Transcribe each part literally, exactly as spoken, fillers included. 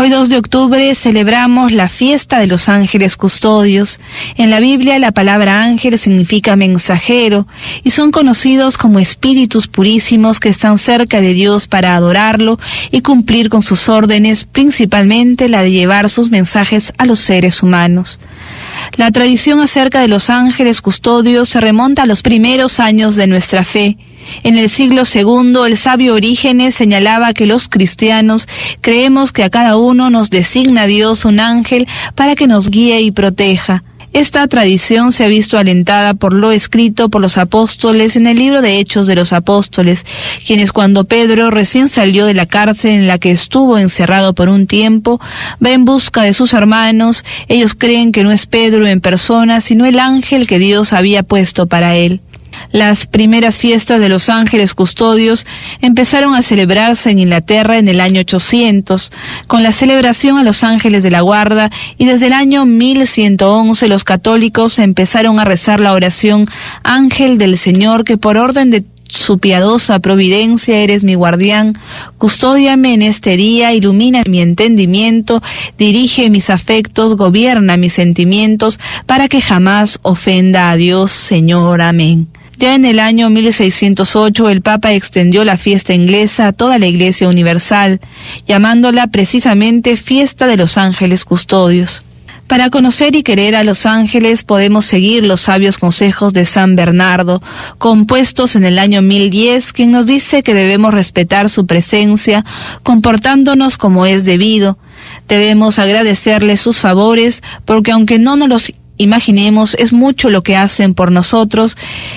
Hoy dos de octubre celebramos la fiesta de los ángeles custodios. En la Biblia la palabra ángel significa mensajero y son conocidos como espíritus purísimos que están cerca de Dios para adorarlo y cumplir con sus órdenes, principalmente la de llevar sus mensajes a los seres humanos. La tradición acerca de los ángeles custodios se remonta a los primeros años de nuestra fe. En el siglo segundo, el sabio Orígenes señalaba que los cristianos creemos que a cada uno nos designa Dios un ángel para que nos guíe y proteja. Esta tradición se ha visto alentada por lo escrito por los apóstoles en el libro de Hechos de los Apóstoles, quienes cuando Pedro recién salió de la cárcel en la que estuvo encerrado por un tiempo, va en busca de sus hermanos. Ellos creen que no es Pedro en persona, sino el ángel que Dios había puesto para él. Las primeras fiestas de los ángeles custodios empezaron a celebrarse en Inglaterra en el año ochocientos, con la celebración a los ángeles de la guarda, y desde el año mil ciento once los católicos empezaron a rezar la oración Ángel del Señor, que por orden de su piadosa providencia eres mi guardián, custódiame en este día, ilumina mi entendimiento, dirige mis afectos, gobierna mis sentimientos, para que jamás ofenda a Dios, Señor. Amén. Ya en el año mil seiscientos ocho el Papa extendió la fiesta inglesa a toda la Iglesia Universal, llamándola precisamente Fiesta de los Ángeles Custodios. Para conocer y querer a los ángeles podemos seguir los sabios consejos de San Bernardo, compuestos en el año mil diez, quien nos dice que debemos respetar su presencia, comportándonos como es debido. Debemos agradecerles sus favores, porque aunque no nos los imaginemos, es mucho lo que hacen por nosotros,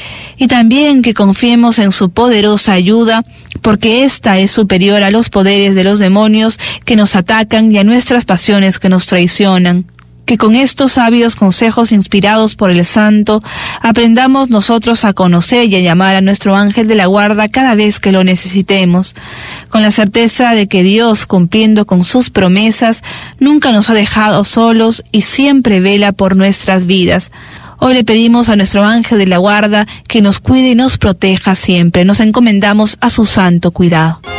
y también que confiemos en su poderosa ayuda, porque ésta es superior a los poderes de los demonios que nos atacan y a nuestras pasiones que nos traicionan. Que con estos sabios consejos inspirados por el Santo, aprendamos nosotros a conocer y a llamar a nuestro ángel de la guarda cada vez que lo necesitemos, con la certeza de que Dios, cumpliendo con sus promesas, nunca nos ha dejado solos y siempre vela por nuestras vidas. Hoy le pedimos a nuestro ángel de la guarda que nos cuide y nos proteja siempre. Nos encomendamos a su santo cuidado.